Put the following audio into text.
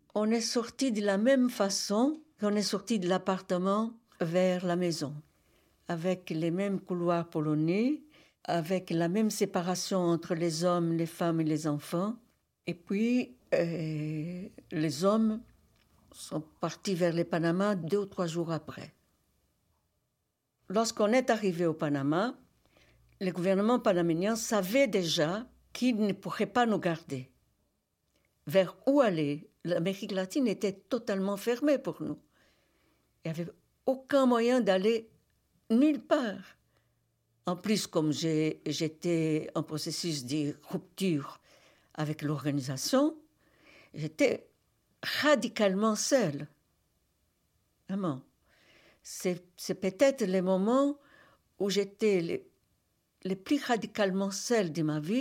On est sorti de la même façon qu'on est sorti de l'appartement vers la maison, avec les mêmes couloirs polonais, avec la même séparation entre les hommes, les femmes et les enfants. Et puis, les hommes sont partis vers le Panama 2 ou 3 jours après. Lorsqu'on est arrivé au Panama, le gouvernement panaménien savait déjà qu'il ne pourrait pas nous garder. Vers où aller? L'Amérique latine était totalement fermée pour nous. Il n'y avait aucun moyen d'aller nulle part. En plus, comme j'étais en processus de rupture avec l'organisation, j'étais radicalement seule. Vraiment. C'est peut-être le moment où j'étais le plus radicalement seule de ma vie.